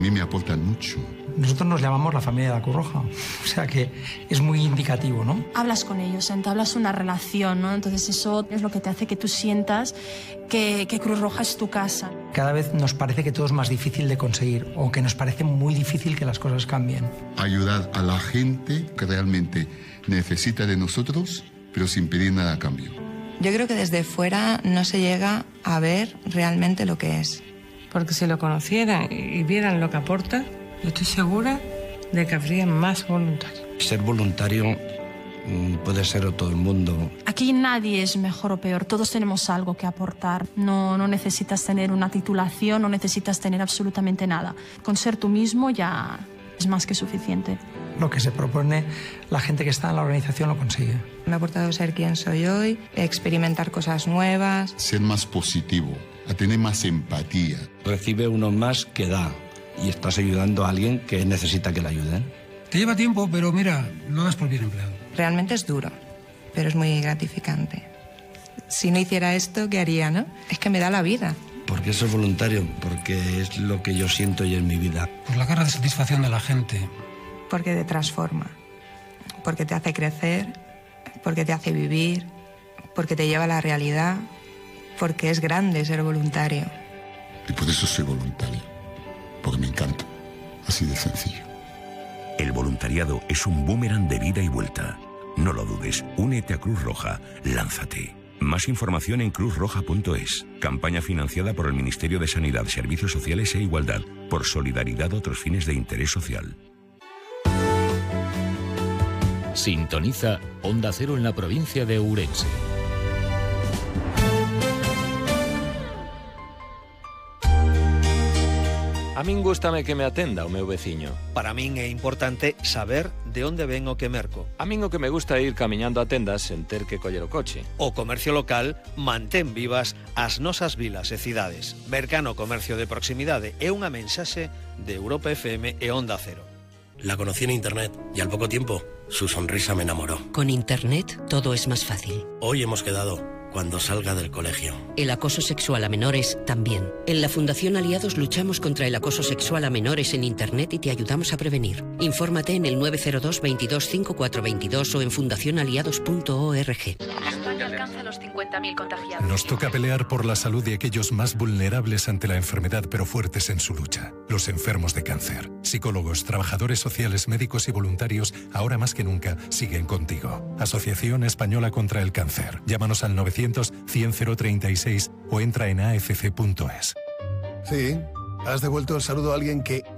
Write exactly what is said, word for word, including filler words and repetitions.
A mí me aportan mucho. Nosotros nos llamamos la familia de la Cruz Roja, o sea que es muy indicativo, ¿no? Hablas con ellos, entablas una relación, ¿no? Entonces eso es lo que te hace que tú sientas que, que Cruz Roja es tu casa. Cada vez nos parece que todo es más difícil de conseguir o que nos parece muy difícil que las cosas cambien. Ayudar a la gente que realmente necesita de nosotros, pero sin pedir nada a cambio. Yo creo que desde fuera no se llega a ver realmente lo que es. Porque si lo conocieran y vieran lo que aporta, yo estoy segura de que habría más voluntarios. Ser voluntario puede ser todo el mundo. Aquí nadie es mejor o peor, todos tenemos algo que aportar. No, no necesitas tener una titulación, no necesitas tener absolutamente nada. Con ser tú mismo ya es más que suficiente. Lo que se propone la gente que está en la organización lo consigue. Me ha aportado ser quien soy hoy, experimentar cosas nuevas. Ser más positivo, a tener más empatía. Recibe uno más que da y estás ayudando a alguien que necesita que le ayuden. Te lleva tiempo, pero mira, lo das por bien empleado. Realmente es duro, pero es muy gratificante. Si no hiciera esto, ¿qué haría, no? Es que me da la vida. ¿Por qué soy voluntario? Porque es lo que yo siento y en mi vida. Por la cara de satisfacción de la gente. Porque te transforma, porque te hace crecer, porque te hace vivir, porque te lleva a la realidad, porque es grande ser voluntario. Y por eso soy voluntario, porque me encanta, así de sencillo. El voluntariado es un boomerang de vida y vuelta. No lo dudes, únete a Cruz Roja, lánzate. Más información en cruz roja punto es. Campaña financiada por el Ministerio de Sanidad, Servicios Sociales e Igualdad, por solidaridad a otros fines de interés social. Sintoniza Onda Cero en la provincia de Ourense. A min gústame que me atenda o meu veciño. Para min é importante saber de onde ven o que merco. A min o que me gusta é ir camiñando a tendas sen ter que coller o coche. O comercio local mantén vivas as nosas vilas e cidades. Mercano Comercio de Proximidade é unha mensaxe de Europa F M e Onda Cero. La conocí en Internet y al poco tiempo su sonrisa me enamoró. Con Internet todo es más fácil. Hoy hemos quedado cuando salga del colegio. El acoso sexual a menores también. En la Fundación Aliados luchamos contra el acoso sexual a menores en Internet y te ayudamos a prevenir. Infórmate en el nueve cero dos veintidós cincuenta y cuatro veintidós o en fundación aliados punto org. España alcanza los cincuenta mil contagiados. Nos toca pelear por la salud de aquellos más vulnerables ante la enfermedad, pero fuertes en su lucha. Los enfermos de cáncer. Psicólogos, trabajadores sociales, médicos y voluntarios, ahora más que nunca, siguen contigo. Asociación Española contra el Cáncer. Llámanos al novecientos cien cero treinta y seis o entra en a f c punto es. Sí, has devuelto el saludo a alguien que